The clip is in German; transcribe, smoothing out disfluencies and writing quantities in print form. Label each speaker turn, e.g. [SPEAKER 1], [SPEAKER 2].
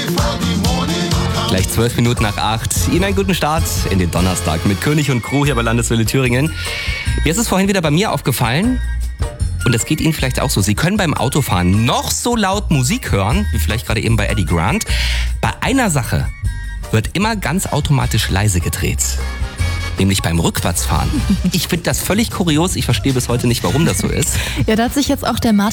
[SPEAKER 1] Gleich 12 Minuten nach 8. Ihnen einen guten Start in den Donnerstag mit König und Crew hier bei Landeswelle Thüringen. Mir ist es vorhin wieder bei mir aufgefallen, und das geht Ihnen vielleicht auch so. Sie können beim Autofahren noch so laut Musik hören, wie vielleicht gerade eben bei Eddie Grant. Bei einer Sache wird immer ganz automatisch leise gedreht. Nämlich beim Rückwärtsfahren. Ich finde das völlig kurios. Ich verstehe bis heute nicht, warum das so ist.
[SPEAKER 2] Ja, da hat sich jetzt auch der Martin